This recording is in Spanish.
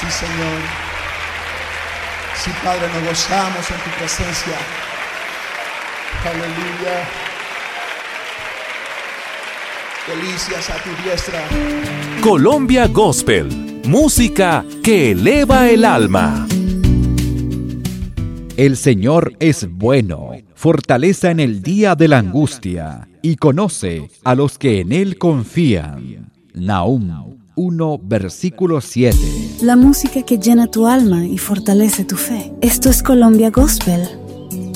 Sí, Señor. Sí, Padre, nos gozamos en tu presencia. Aleluya. Delicias a tu diestra. Colombia Gospel, música que eleva el alma. El Señor es bueno, fortaleza en el día de la angustia, y conoce a los que en Él confían. Nahum 1, versículo 7. La música que llena tu alma y fortalece tu fe. Esto es Colombia Gospel.